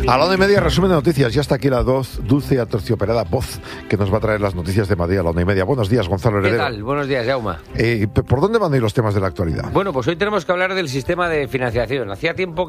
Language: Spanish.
A la 1:30, resumen de noticias. Ya está aquí la dulce y aterciopelada voz que nos va a traer las noticias de Madrid a la 1:30. Buenos días, Gonzalo Heredero. ¿Qué tal? Buenos días, Jaume. ¿Por dónde van a ir los temas de la actualidad? Bueno, pues hoy tenemos que hablar del sistema de financiación. Hacía tiempo